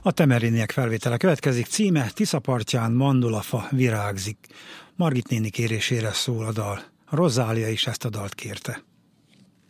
A Temeriniek felvétele következik, címe Tiszapartján mandulafa virágzik. Margit néni kérésére szól a dal. Rozália is ezt a dalt kérte.